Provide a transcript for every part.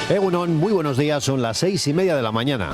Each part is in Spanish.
Egunon, muy buenos días, son las 6:30 de la mañana.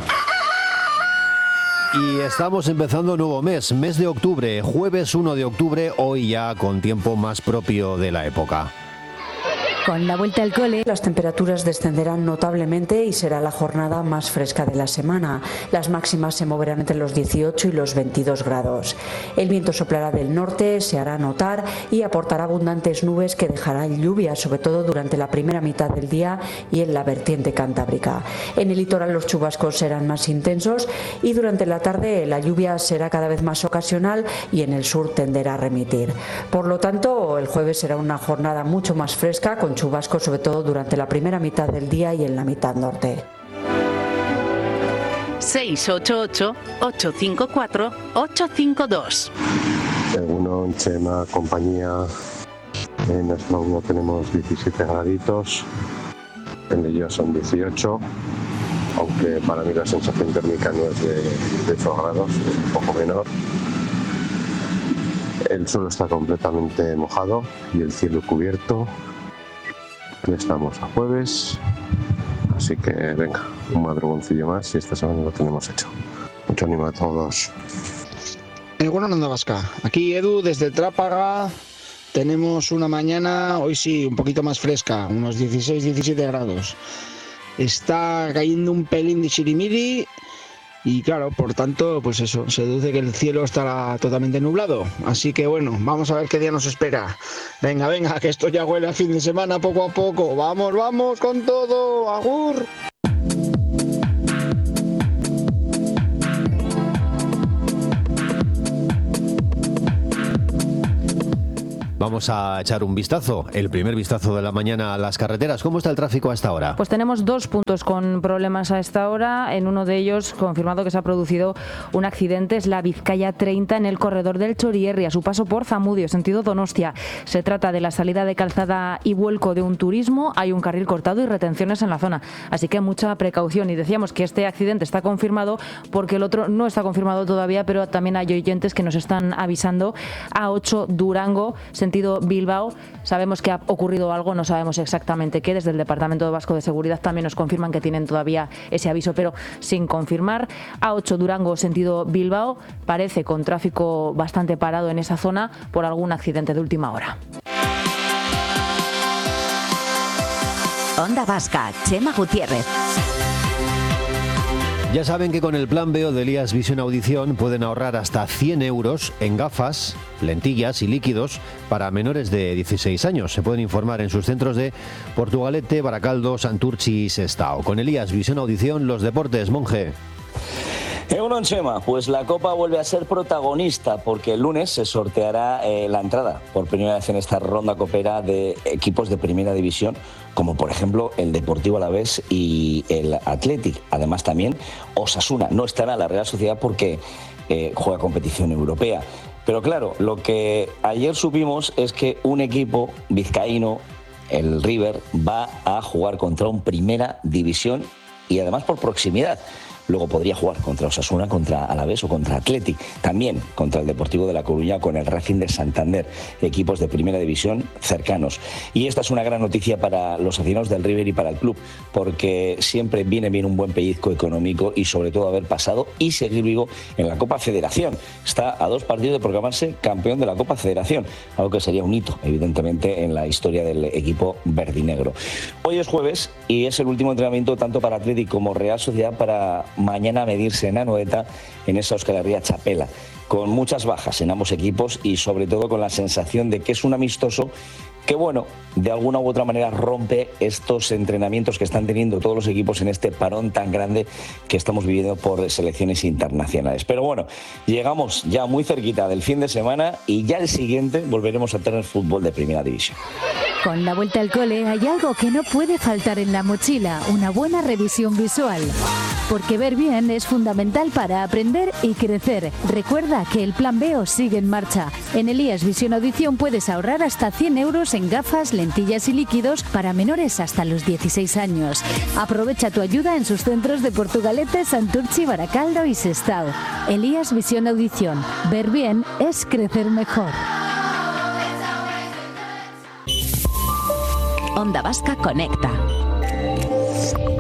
Y estamos empezando nuevo mes de octubre, jueves 1 de octubre, hoy ya con tiempo más propio de la época. Con la vuelta al cole, las temperaturas descenderán notablemente y será la jornada más fresca de la semana. Las máximas se moverán entre los 18 y los 22 grados. El viento soplará del norte, se hará notar y aportará abundantes nubes que dejarán lluvia, sobre todo durante la primera mitad del día y en la vertiente cantábrica. En el litoral los chubascos serán más intensos y durante la tarde la lluvia será cada vez más ocasional y en el sur tenderá a remitir. Por lo tanto, el jueves será una jornada mucho más fresca, con chubascos sobre todo durante la primera mitad del día y en la mitad norte. 688-854-852. Según Chema, compañía, en Esmaudo tenemos 17 graditos, en Ello son 18, aunque para mí la sensación térmica no es de 8 grados, es un poco menor. El suelo está completamente mojado y el cielo cubierto. Estamos a jueves, así que venga, un madrugoncillo más y esta semana lo tenemos hecho. Mucho ánimo a todos. Bueno, Onda Vasca, aquí Edu desde Trápaga. Tenemos una mañana, hoy sí, un poquito más fresca, unos 16-17 grados. Está cayendo un pelín de chirimiri y claro, por tanto, pues eso, se deduce que el cielo estará totalmente nublado. Así que bueno, vamos a ver qué día nos espera. Venga, que esto ya huele a fin de semana poco a poco. Vamos con todo, agur. Vamos a echar un vistazo, el primer vistazo de la mañana a las carreteras. ¿Cómo está el tráfico a esta hora? Pues tenemos 2 puntos con problemas a esta hora. En uno de ellos, confirmado que se ha producido un accidente, es la Vizcaya 30 en el corredor del Chorierri, a su paso por Zamudio, sentido Donostia. Se trata de la salida de Calzada y vuelco de un turismo. Hay un carril cortado y retenciones en la zona. Así que mucha precaución. Y decíamos que este accidente está confirmado porque el otro no está confirmado todavía, pero también hay oyentes que nos están avisando. A8 Durango, sentido Bilbao, sabemos que ha ocurrido algo, no sabemos exactamente qué. Desde el Departamento Vasco de Seguridad también nos confirman que tienen todavía ese aviso, pero sin confirmar. A8 Durango, sentido Bilbao, parece con tráfico bastante parado en esa zona por algún accidente de última hora. Onda Vasca, Chema Gutiérrez. Ya saben que con el plan B de Elías Visión Audición pueden ahorrar hasta 100 euros en gafas, lentillas y líquidos para menores de 16 años. Se pueden informar en sus centros de Portugalete, Baracaldo, Santurchi y Sestao. Con Elías Visión Audición, los deportes, Monje. Egunon Chema, pues la Copa vuelve a ser protagonista porque el lunes se sorteará la entrada por primera vez en esta ronda copera de equipos de primera división, como por ejemplo el Deportivo Alavés y el Athletic. Además también Osasuna no estará la Real Sociedad porque juega competición europea. Pero claro, lo que ayer supimos es que un equipo vizcaíno, el River, va a jugar contra un primera división y además por proximidad. Luego podría jugar contra Osasuna, contra Alavés o contra Athletic. También contra el Deportivo de La Coruña, con el Racing de Santander. Equipos de primera división cercanos. Y esta es una gran noticia para los aficionados del River y para el club, porque siempre viene bien un buen pellizco económico y sobre todo haber pasado y seguir vivo en la Copa Federación. Está a 2 partidos de proclamarse campeón de la Copa Federación, algo que sería un hito, evidentemente, en la historia del equipo verdinegro. Hoy es jueves y es el último entrenamiento tanto para Athletic como Real Sociedad para mañana medirse en Anoeta, en esa Euskal Herria Txapela, con muchas bajas en ambos equipos y sobre todo con la sensación de que es un amistoso que, bueno, de alguna u otra manera rompe estos entrenamientos que están teniendo todos los equipos en este parón tan grande que estamos viviendo por selecciones internacionales. Pero bueno, llegamos ya muy cerquita del fin de semana y ya el siguiente volveremos a tener fútbol de primera división. Con la vuelta al cole hay algo que no puede faltar en la mochila, una buena revisión visual. Porque ver bien es fundamental para aprender y crecer. Recuerda que el plan B os sigue en marcha. En Elías Visión Audición puedes ahorrar hasta 100 euros en gafas, lentillas y líquidos para menores hasta los 16 años. Aprovecha tu ayuda en sus centros de Portugalete, Santurchi, Baracaldo y Sestao. Elías Visión Audición. Ver bien es crecer mejor. Onda Vasca conecta.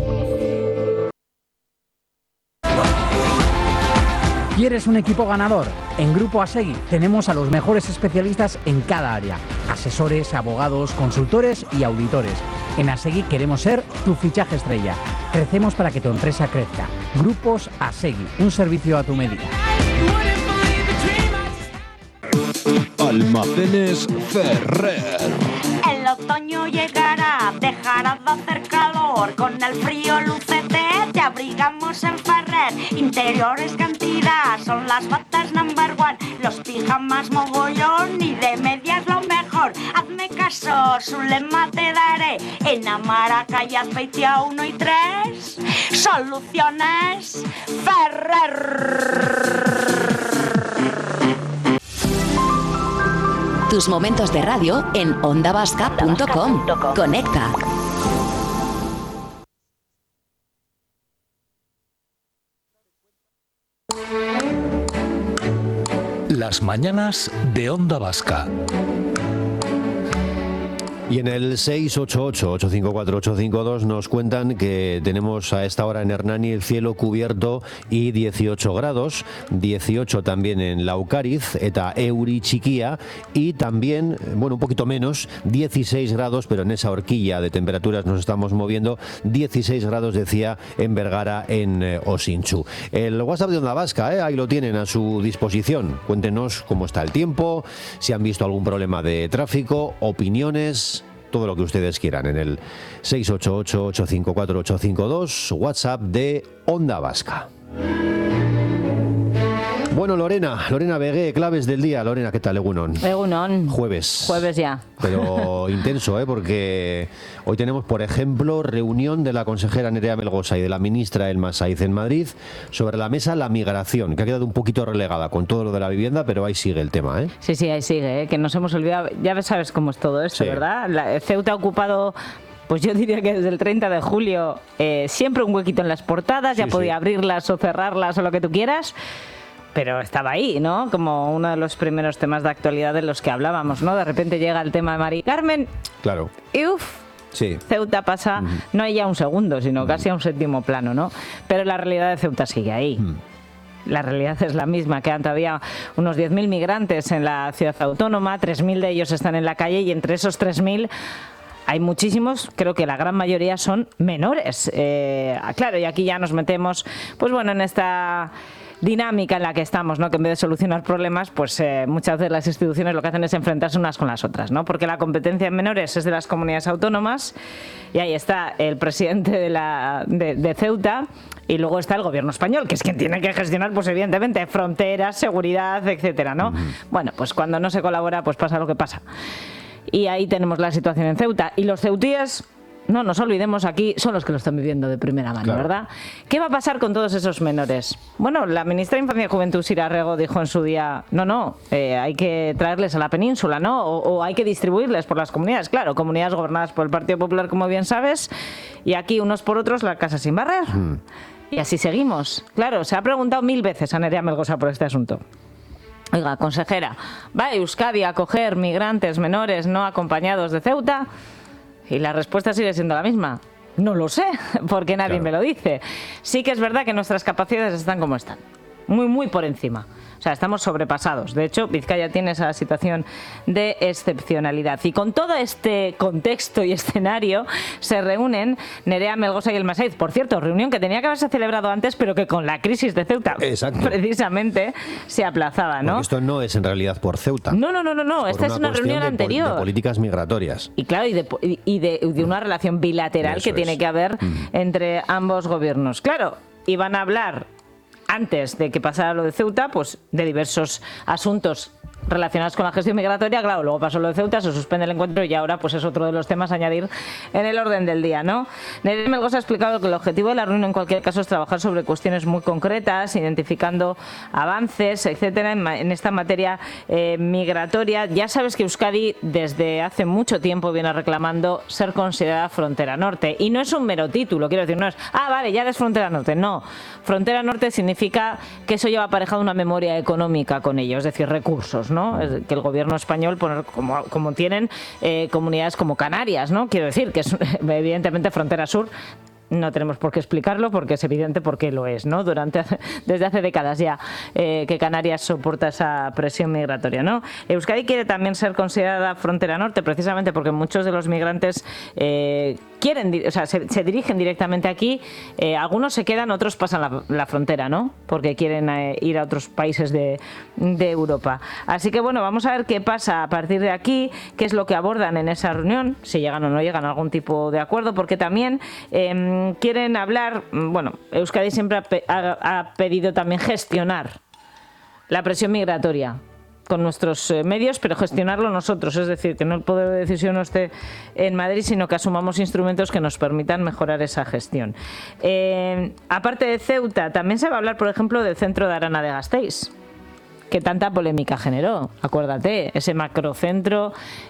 ¿Quieres un equipo ganador? En Grupo Asegui tenemos a los mejores especialistas en cada área. Asesores, abogados, consultores y auditores. En Asegui queremos ser tu fichaje estrella. Crecemos para que tu empresa crezca. Grupos Asegui, un servicio a tu medida. Almacenes Ferrer. El otoño llegará, dejará de hacer calor. Con el frío lucete te abrigamos en Ferrer. Interiores cantidad, son las batas number one. Los pijamas mogollón y de medias lo mejor. Hazme caso, su lema te daré. En Amara, calle Azpeitia 1 y 3. Soluciones Ferrer. Tus momentos de radio en ondavasca.com. Conecta. Las mañanas de Onda Vasca. Y en el 688-854-852 nos cuentan que tenemos a esta hora en Hernani el cielo cubierto y 18 grados, 18 también en Laukariz, eta Euri Txikia, y también, bueno, un poquito menos, 16 grados, pero en esa horquilla de temperaturas nos estamos moviendo, 16 grados decía en Vergara, en Osintxu. El WhatsApp de Onda Vasca, ahí lo tienen a su disposición. Cuéntenos cómo está el tiempo, si han visto algún problema de tráfico, opiniones, todo lo que ustedes quieran en el 688-854-852, WhatsApp de Onda Vasca. Bueno, Lorena Begué, claves del día. Lorena, ¿qué tal? Egunon. Egunon. Jueves ya. Pero intenso, porque hoy tenemos, por ejemplo, reunión de la consejera Nerea Melgosa y de la ministra Elma Saiz en Madrid sobre la mesa la migración, que ha quedado un poquito relegada con todo lo de la vivienda, pero ahí sigue el tema, ¿eh? Sí, ahí sigue, que nos hemos olvidado. Ya sabes cómo es todo esto, sí, ¿verdad? Ceuta ha ocupado... Pues yo diría que desde el 30 de julio siempre un huequito en las portadas, ya podía abrirlas o cerrarlas o lo que tú quieras, pero estaba ahí, ¿no? Como uno de los primeros temas de actualidad de los que hablábamos, ¿no? De repente llega el tema de Mari Carmen. Claro. Y Ceuta pasa, no hay ya un segundo, sino casi a un séptimo plano, ¿no? Pero la realidad de Ceuta sigue ahí. La realidad es la misma, que antes había unos 10.000 migrantes en la ciudad autónoma, 3.000 de ellos están en la calle y entre esos 3.000... hay muchísimos, creo que la gran mayoría son menores. Claro, y aquí ya nos metemos, pues bueno, en esta dinámica en la que estamos, ¿no? Que en vez de solucionar problemas, pues muchas de las instituciones lo que hacen es enfrentarse unas con las otras, ¿no? Porque la competencia en menores es de las comunidades autónomas y ahí está el presidente de Ceuta y luego está el gobierno español, que es quien tiene que gestionar, pues evidentemente, fronteras, seguridad, etcétera, ¿no? Bueno, pues cuando no se colabora, pues pasa lo que pasa. Y ahí tenemos la situación en Ceuta. Y los ceutíes, no nos olvidemos, aquí son los que lo están viviendo de primera mano, claro, ¿verdad? ¿Qué va a pasar con todos esos menores? Bueno, la ministra de Infancia y Juventud, Sira Rego, dijo en su día, hay que traerles a la península, ¿no? O hay que distribuirles por las comunidades. Claro, comunidades gobernadas por el Partido Popular, como bien sabes, y aquí unos por otros la casa sin barrer. Y así seguimos. Claro, se ha preguntado 1000 veces a Nerea Melgosa por este asunto. Oiga, consejera, ¿va a Euskadi a acoger migrantes menores no acompañados de Ceuta? Y la respuesta sigue siendo la misma. No lo sé, porque nadie me lo dice. Sí que es verdad que nuestras capacidades están como están. Muy, muy por encima. O sea, estamos sobrepasados. De hecho, Vizcaya tiene esa situación de excepcionalidad. Y con todo este contexto y escenario se reúnen Nerea Melgosa y Elma Saiz. Por cierto, reunión que tenía que haberse celebrado antes, pero que con la crisis de Ceuta precisamente se aplazaba, ¿no? Porque esto no es en realidad por Ceuta. No. Esta es una reunión anterior. De políticas migratorias. Y claro, y de una relación bilateral que tiene que haber entre ambos gobiernos. Claro, y van a hablar, antes de que pasara lo de Ceuta, pues de diversos asuntos relacionados con la gestión migratoria. Claro, luego pasó lo de Ceuta, se suspende el encuentro y ahora pues es otro de los temas a añadir en el orden del día, ¿no? Nerea Melgosa ha explicado que el objetivo de la reunión en cualquier caso es trabajar sobre cuestiones muy concretas, identificando avances, etcétera, en esta materia migratoria. Ya sabes que Euskadi desde hace mucho tiempo viene reclamando ser considerada frontera norte, y no es un mero título, quiero decir, no es, vale, ya eres frontera norte, no. Frontera norte significa que eso lleva aparejado una memoria económica con ello, es decir, recursos, ¿no? Que el gobierno español, como tienen comunidades como Canarias, ¿no? Quiero decir que es evidentemente frontera sur, no tenemos por qué explicarlo porque es evidente por qué lo es, ¿no? Desde hace décadas ya que Canarias soporta esa presión migratoria, ¿no? Euskadi quiere también ser considerada frontera norte precisamente porque muchos de los migrantes se dirigen directamente aquí. Algunos se quedan, otros pasan la frontera, ¿no? Porque quieren ir a otros países de Europa. Así que bueno, vamos a ver qué pasa a partir de aquí, qué es lo que abordan en esa reunión, si llegan o no llegan a algún tipo de acuerdo, porque también quieren hablar, bueno, Euskadi siempre ha pedido también gestionar la presión migratoria con nuestros medios, pero gestionarlo nosotros, es decir, que no el poder de decisión no esté en Madrid, sino que asumamos instrumentos que nos permitan mejorar esa gestión. Aparte de Ceuta, también se va a hablar, por ejemplo, del centro de Arana de Gasteiz, que tanta polémica generó. Acuérdate, ese macrocentro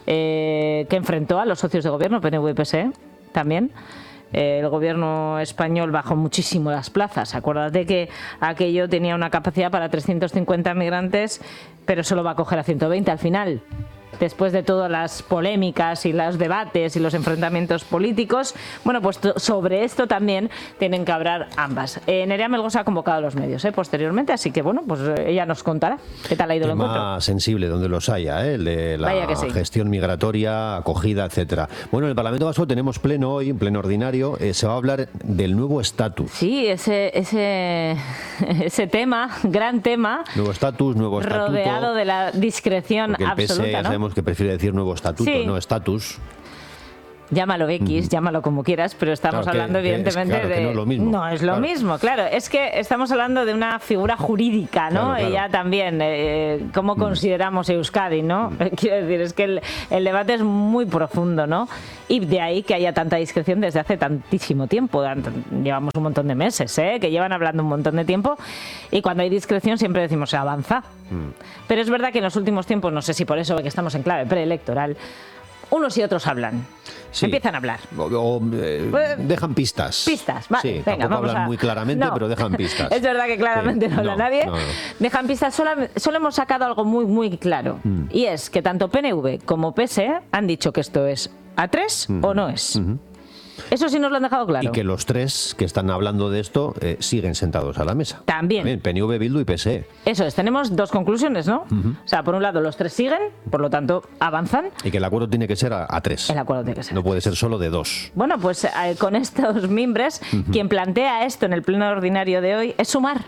que enfrentó a los socios de gobierno, PNV y PSE, también. El gobierno español bajó muchísimo las plazas. Acuérdate que aquello tenía una capacidad para 350 migrantes, pero solo va a coger a 120 al final. Después de todas las polémicas y los debates y los enfrentamientos políticos, bueno, pues sobre esto también tienen que hablar ambas. Nerea Melgosa ha convocado a los medios posteriormente, así que bueno, pues ella nos contará qué tal ha ido el encuentro. Tema sensible donde los haya, el de la gestión migratoria, acogida, etcétera. Bueno, en el Parlamento Vasco tenemos pleno hoy, en pleno ordinario, se va a hablar del nuevo estatus. Sí, ese tema, gran tema. Nuevo estatus, nuevo estatuto. Rodeado de la discreción absoluta, ¿no? Que prefiere decir nuevo estatuto, sí. No estatus. Llámalo X, llámalo como quieras, pero estamos hablando evidentemente de... no es lo mismo. No es lo mismo, claro. Es que estamos hablando de una figura jurídica, ¿no? Claro. Y ya también, ¿cómo consideramos Euskadi, no? Quiero decir, es que el debate es muy profundo, ¿no? Y de ahí que haya tanta discreción desde hace tantísimo tiempo. Llevamos un montón de meses, que llevan hablando un montón de tiempo. Y cuando hay discreción siempre decimos, se avanza. Pero es verdad que en los últimos tiempos, no sé si por eso que estamos en clave preelectoral, unos y otros hablan. Sí. Empiezan a hablar. Dejan pistas. Pistas, vale. Sí, venga, tampoco hablan muy claramente, pero dejan pistas. Es verdad que claramente no habla nadie. No. Dejan pistas. Solo hemos sacado algo muy, muy claro. Y es que tanto PNV como PSE han dicho que esto es A3 o no es. Eso sí nos lo han dejado claro. Y que los tres que están hablando de esto siguen sentados a la mesa. También. PNV, Bildu y PSE. Eso es, tenemos dos conclusiones, ¿no? O sea, por un lado los tres siguen, por lo tanto avanzan. Y que el acuerdo tiene que ser a tres. El acuerdo tiene que ser. No puede ser solo de dos. Bueno, pues con estos mimbres, quien plantea esto en el pleno ordinario de hoy es Sumar.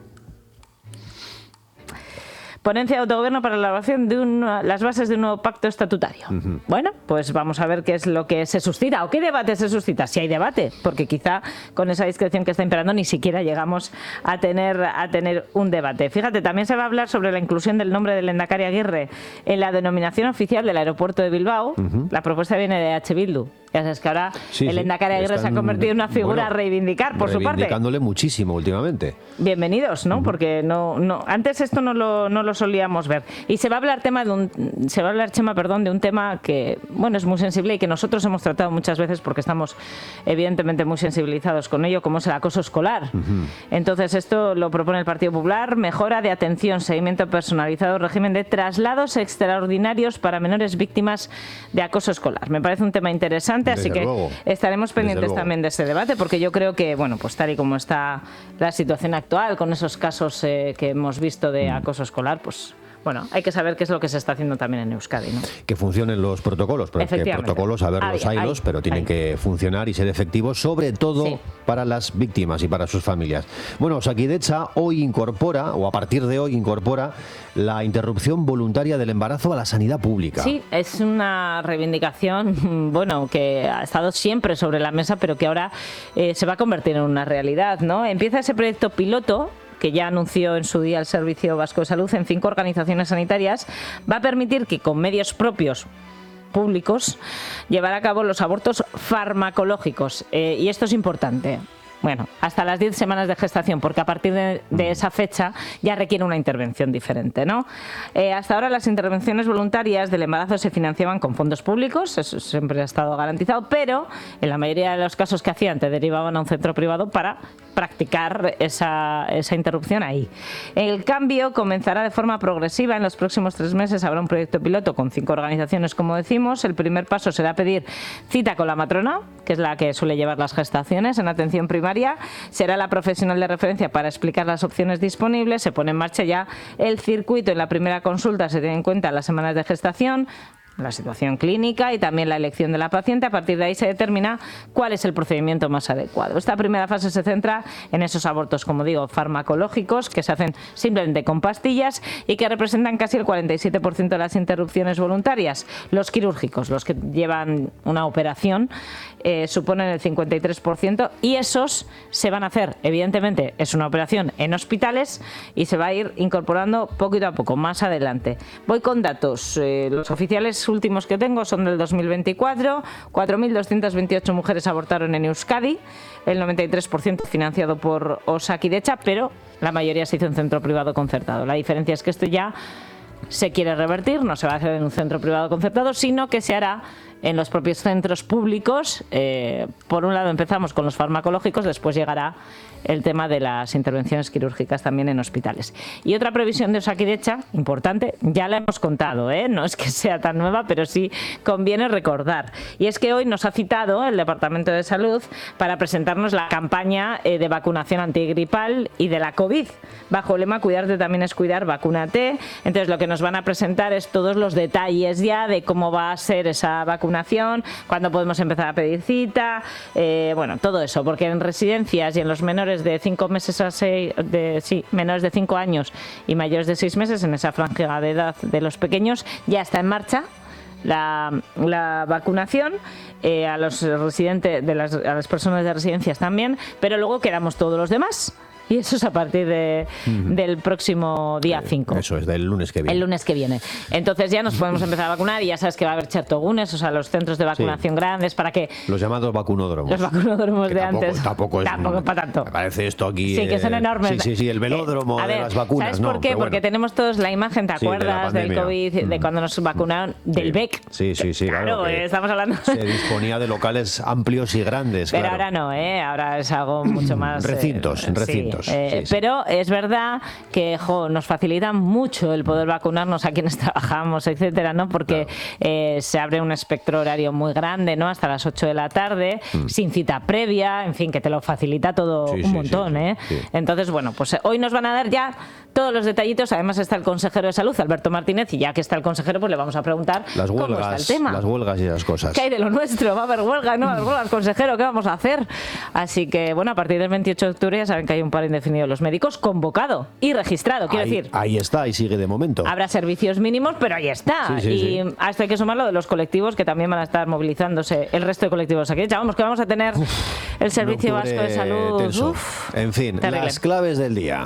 Ponencia de autogobierno para la elaboración de las bases de un nuevo pacto estatutario. Bueno, pues vamos a ver qué es lo que se suscita o qué debate se suscita, si hay debate, porque quizá con esa discreción que está imperando ni siquiera llegamos a tener un debate. Fíjate, también se va a hablar sobre la inclusión del nombre del Lehendakari Aguirre en la denominación oficial del aeropuerto de Bilbao. La propuesta viene de H. Bildu. Ya sabes que ahora el Lehendakari Aguirre se ha convertido en una figura a reivindicar por su parte. Reivindicándole muchísimo últimamente. Bienvenidos, ¿no? Porque no antes esto no lo solíamos ver. Y se va a hablar Chema, de un tema que, bueno, es muy sensible y que nosotros hemos tratado muchas veces porque estamos evidentemente muy sensibilizados con ello, como es el acoso escolar. Entonces esto lo propone el Partido Popular: mejora de atención, seguimiento personalizado, régimen de traslados extraordinarios para menores víctimas de acoso escolar. Me parece un tema interesante, así que estaremos pendientes también de ese debate, porque yo creo que, bueno, pues tal y como está la situación actual, con esos casos que hemos visto de acoso escolar, pues bueno, hay que saber qué es lo que se está haciendo también en Euskadi, ¿no? Que funcionen los protocolos, porque protocolos, a ver, los haylos, pero tienen que funcionar y ser efectivos, sobre todo para las víctimas y para sus familias. Bueno, Osakidetza hoy incorpora, o a partir de hoy incorpora, la interrupción voluntaria del embarazo a la sanidad pública. Sí, es una reivindicación, bueno, que ha estado siempre sobre la mesa, pero que ahora se va a convertir en una realidad, ¿no? Empieza ese proyecto piloto que ya anunció en su día el Servicio Vasco de Salud en 5 organizaciones sanitarias. Va a permitir que con medios propios públicos llevar a cabo los abortos farmacológicos. Y esto es importante. Bueno, hasta las 10 semanas de gestación, porque a partir de esa fecha ya requiere una intervención diferente, ¿no? Hasta ahora las intervenciones voluntarias del embarazo se financiaban con fondos públicos, eso siempre ha estado garantizado, pero en la mayoría de los casos que hacían te derivaban a un centro privado para practicar esa interrupción ahí. El cambio comenzará de forma progresiva. En los próximos 3 meses habrá un proyecto piloto con 5 organizaciones, como decimos. El primer paso será pedir cita con la matrona, que es la que suele llevar las gestaciones en atención primaria. Será la profesional de referencia para explicar las opciones disponibles. Se pone en marcha ya el circuito. En la primera consulta se tienen en cuenta las semanas de gestación, la situación clínica y también la elección de la paciente. A partir de ahí se determina cuál es el procedimiento más adecuado. Esta primera fase se centra en esos abortos, como digo, farmacológicos, que se hacen simplemente con pastillas y que representan casi el 47% de las interrupciones voluntarias. Los quirúrgicos, los que llevan una operación, suponen el 53%, y esos se van a hacer, evidentemente, es una operación en hospitales y se va a ir incorporando poquito a poco, más adelante. Voy con datos. Los oficiales últimos que tengo son del 2024. 4.228 mujeres abortaron en Euskadi, el 93% financiado por Osakidetza, pero la mayoría se hizo en centro privado concertado. La diferencia es que esto ya se quiere revertir, no se va a hacer en un centro privado concertado, sino que se hará en los propios centros públicos. Por un lado empezamos con los farmacológicos, después llegará el tema de las intervenciones quirúrgicas también en hospitales. Y otra previsión de Osakidetza, importante, ya la hemos contado, no es que sea tan nueva, pero sí conviene recordar. Y es que hoy nos ha citado el Departamento de Salud para presentarnos la campaña de vacunación antigripal y de la COVID, bajo el lema Cuidarte también es cuidar, vacúnate. Entonces lo que nos van a presentar es todos los detalles ya de cómo va a ser esa vacunación, cuándo podemos empezar a pedir cita, bueno, todo eso, porque en residencias y en los menores de 5 meses a 6, menores de 5 años y mayores de 6 meses, en esa franja de edad de los pequeños, ya está en marcha la vacunación, a los residentes, a las personas de residencias también, pero luego quedamos todos los demás. Y eso es a partir del próximo día 5. Eso es, del lunes que viene. El lunes que viene. Entonces ya nos podemos empezar a vacunar y ya sabes que va a haber chertogunes, o sea, los centros de vacunación grandes para que... Los llamados vacunódromos. Los vacunódromos de tampoco, antes. Tampoco para tanto. Me parece esto aquí... Sí, que son enormes. Sí, el velódromo de las vacunas. ¿Sabes por qué? Porque tenemos todos la imagen, ¿te acuerdas? Del COVID, de cuando nos vacunaron, del BEC. Sí, claro. Estamos hablando... Se disponía de locales amplios y grandes, pero ahora no, ahora es algo mucho más... recintos. Pero es verdad que nos facilita mucho el poder vacunarnos a quienes trabajamos, etcétera, ¿no? Porque se abre un espectro horario muy grande, ¿no? Hasta las 8 de la tarde, sin cita previa, en fin, que te lo facilita todo un montón, Sí. Entonces, bueno, pues hoy nos van a dar ya todos los detallitos. Además está el consejero de Salud, Alberto Martínez, y ya que está el consejero, pues le vamos a preguntar cómo está el tema. Las huelgas y las cosas. ¿Qué hay de lo nuestro? ¿Va a haber huelga? ¿No? Las huelgas, consejero, ¿qué vamos a hacer? Así que, bueno, a partir del 28 de octubre ya saben que hay un paro indefinido de los médicos convocado y registrado, quiero decir. Ahí está, y sigue de momento. Habrá servicios mínimos, pero ahí está. Y a esto hay que sumarlo de los colectivos que también van a estar movilizándose, el resto de colectivos. Aquí ya vamos, que vamos a tener el Servicio Vasco de Salud. En fin, terrible. Las claves del día.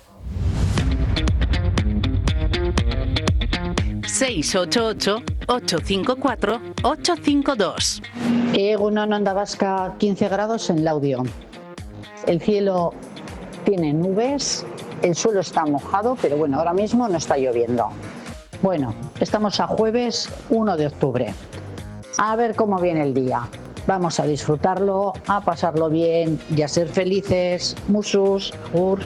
688-854-852. Egunon, Onda Vasca, 15 grados en Laudio. El cielo tiene nubes, el suelo está mojado, pero bueno, ahora mismo no está lloviendo. Bueno, estamos a jueves 1 de octubre. A ver cómo viene el día. Vamos a disfrutarlo, a pasarlo bien y a ser felices. Musus, ur.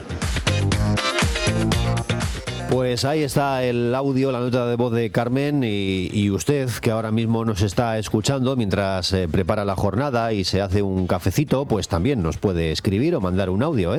Pues ahí está el audio, la nota de voz de Carmen, y usted, que ahora mismo nos está escuchando mientras prepara la jornada y se hace un cafecito, pues también nos puede escribir o mandar un audio,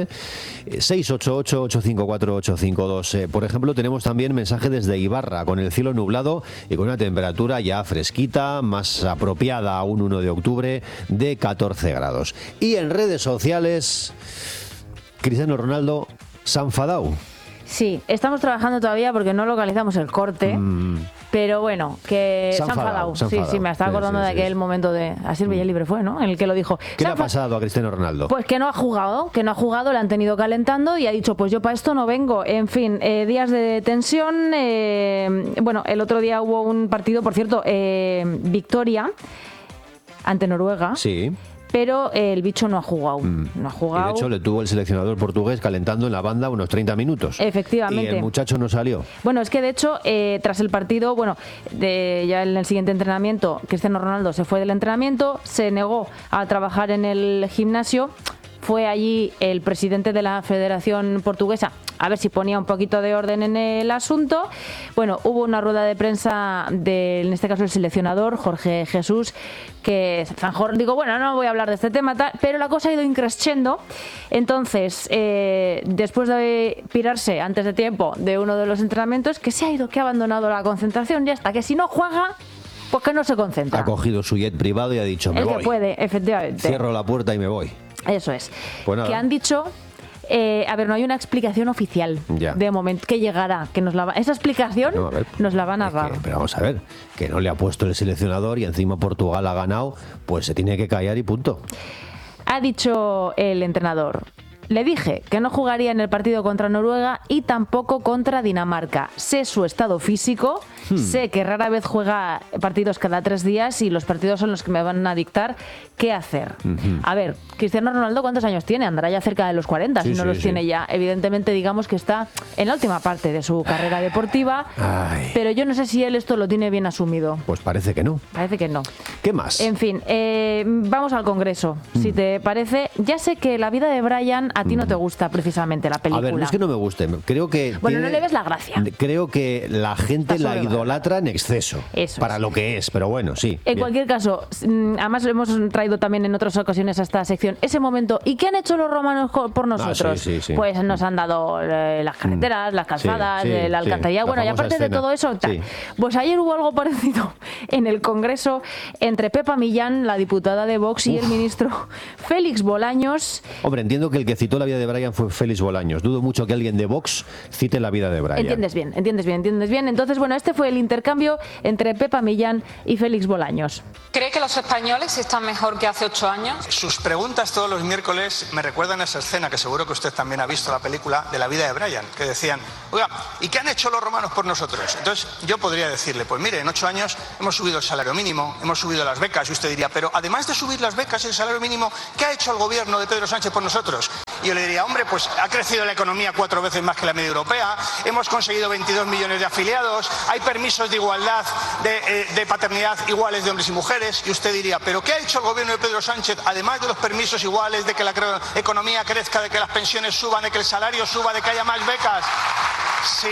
688-854-852. Por ejemplo, tenemos también mensaje desde Ibarra, con el cielo nublado y con una temperatura ya fresquita, más apropiada a un 1 de octubre, de 14 grados. Y en redes sociales, Cristiano Ronaldo se ha enfadado. Sí, estamos trabajando todavía porque no localizamos el corte, pero bueno, que se ha enfadado. Sí, me estaba acordando de aquel momento de así el Villalibre fue, ¿no? En el que lo dijo. ¿Qué le ha pasado a Cristiano Ronaldo? Pues que no ha jugado, le han tenido calentando y ha dicho, pues yo para esto no vengo. En fin, días de tensión. Bueno, el otro día hubo un partido, por cierto, victoria ante Noruega. Sí. Pero el bicho no ha jugado. No ha jugado. Y de hecho le tuvo el seleccionador portugués calentando en la banda unos 30 minutos. Efectivamente. Y el muchacho no salió. Bueno, es que de hecho, tras el partido, ya en el siguiente entrenamiento, Cristiano Ronaldo se fue del entrenamiento, se negó a trabajar en el gimnasio. fue allí el presidente de la Federación Portuguesa a ver si ponía un poquito de orden en el asunto. Bueno, hubo una rueda de prensa en este caso el seleccionador Jorge Jesús, que zanjó, digo, bueno, no voy a hablar de este tema, pero la cosa ha ido increciendo. Entonces, después de pirarse antes de tiempo de uno de los entrenamientos, que ha abandonado la concentración, ya está, que si no juega, pues que no se concentra. Ha cogido su jet privado y ha dicho, me voy. El que puede, efectivamente. Cierro la puerta y me voy. Eso es. Pues nada. Que han dicho... a ver, no hay una explicación oficial de momento que llegará, que esa explicación nos la van a dar. Pero vamos a ver, que no le ha puesto el seleccionador y encima Portugal ha ganado, pues se tiene que callar y punto. Ha dicho el entrenador: le dije que no jugaría en el partido contra Noruega y tampoco contra Dinamarca. Sé su estado físico, sé que rara vez juega partidos cada 3 días y los partidos son los que me van a dictar qué hacer. A ver, Cristiano Ronaldo, ¿cuántos años tiene? Andará ya cerca de los 40, si no los tiene ya. Evidentemente, digamos que está en la última parte de su carrera deportiva, pero yo no sé si él esto lo tiene bien asumido. Pues parece que no. Parece que no. ¿Qué más? En fin, vamos al Congreso, si te parece. Ya sé que La vida de Brian a ti no te gusta precisamente la película. A ver, no es que no me guste, creo que... Bueno, no le ves la gracia. Creo que la gente la idolatra en exceso. Eso para lo que es, pero bueno, sí. En cualquier caso, además lo hemos traído también en otras ocasiones a esta sección, ese momento. ¿Y qué han hecho los romanos por nosotros? Sí. Pues nos han dado las carreteras, las calzadas, la alcantarilla. Bueno, y aparte de todo eso, pues ayer hubo algo parecido en el Congreso entre Pepa Millán, la diputada de Vox, y el ministro Félix Bolaños. Hombre, entiendo que el que citó La vida de Brian fue Félix Bolaños. Dudo mucho que alguien de Vox cite La vida de Brian. Entiendes bien. Entonces, bueno, este fue el intercambio entre Pepa Millán y Félix Bolaños. ¿Cree que los españoles están mejor que hace 8 años? Sus preguntas todos los miércoles me recuerdan a esa escena, que seguro que usted también ha visto la película de La vida de Brian, que decían, oiga, ¿y qué han hecho los romanos por nosotros? Entonces yo podría decirle, pues mire, en 8 años hemos subido el salario mínimo, hemos subido las becas, y usted diría, pero además de subir las becas y el salario mínimo, ¿qué ha hecho el gobierno de Pedro Sánchez por nosotros? Y yo le diría, hombre, pues ha crecido la economía 4 veces más que la media europea, hemos conseguido 22 millones de afiliados, hay permisos de igualdad, de paternidad iguales de hombres y mujeres, y usted diría, pero ¿qué ha hecho el gobierno de Pedro Sánchez, además de los permisos iguales, de que la economía crezca, de que las pensiones suban, de que el salario suba, de que haya más becas? Si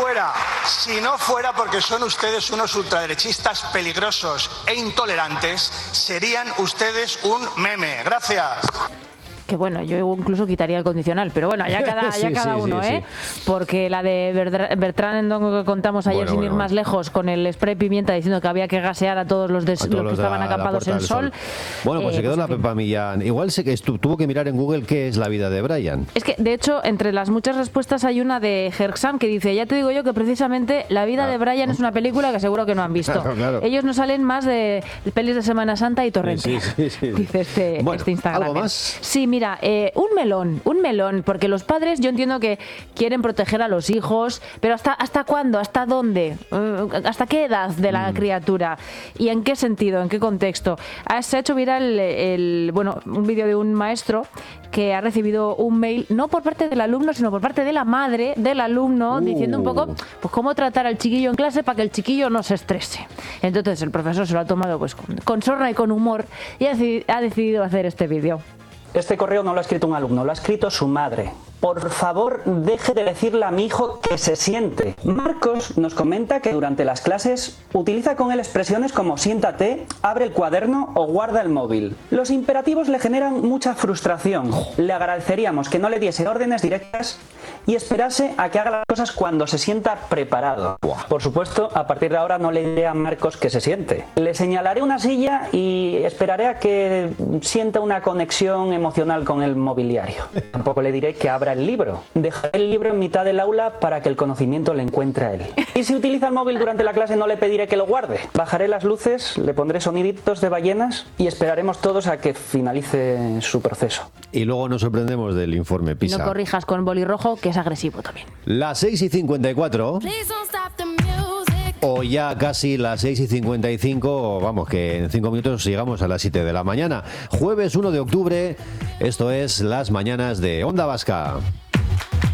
no fuera porque son ustedes unos ultraderechistas peligrosos e intolerantes, serían ustedes un meme. Gracias. Que bueno, yo incluso quitaría el condicional, pero bueno, ya cada uno, ¿eh? Sí. Porque la de Bertrand Endongo que contamos ayer, sin ir más lejos, con el spray pimienta diciendo que había que gasear a todos los que estaban acampados en sol. Bueno, pues se quedó la Pepa Millán. Igual tuvo que mirar en Google qué es La vida de Brian. Es que, de hecho, entre las muchas respuestas hay una de Herxam que dice, ya te digo yo que precisamente La vida de Brian es una película que seguro que no han visto. Claro. Ellos no salen más de pelis de Semana Santa y Torrente. Sí. Dice este Instagram. ¿Algo más? Sí, mira, un melón, porque los padres yo entiendo que quieren proteger a los hijos, pero ¿hasta cuándo? ¿Hasta dónde? ¿Hasta qué edad de la criatura? ¿Y en qué sentido? ¿En qué contexto? Se ha hecho viral un vídeo de un maestro que ha recibido un mail, no por parte del alumno, sino por parte de la madre del alumno, diciendo un poco pues cómo tratar al chiquillo en clase para que el chiquillo no se estrese. Entonces el profesor se lo ha tomado pues con sorna y con humor y ha decidido hacer este vídeo. Este correo no lo ha escrito un alumno, lo ha escrito su madre. Por favor, deje de decirle a mi hijo que se siente. Marcos nos comenta que durante las clases utiliza con él expresiones como siéntate, abre el cuaderno o guarda el móvil. Los imperativos le generan mucha frustración. Le agradeceríamos que no le diese órdenes directas y esperase a que haga las cosas cuando se sienta preparado. Por supuesto, a partir de ahora no le diré a Marcos que se siente. Le señalaré una silla y esperaré a que sienta una conexión emocional con el mobiliario. Tampoco le diré que abra el libro. Dejaré el libro en mitad del aula para que el conocimiento le encuentre a él. Y si utiliza el móvil durante la clase no le pediré que lo guarde. Bajaré las luces, le pondré soniditos de ballenas y esperaremos todos a que finalice su proceso. Y luego nos sorprendemos del informe PISA. No corrijas con bolirrojo, que es agresivo también. Las 6:54. O ya casi las 6:55, vamos, que en 5 minutos llegamos a las 7 de la mañana. Jueves 1 de octubre, esto es Las Mañanas de Onda Vasca.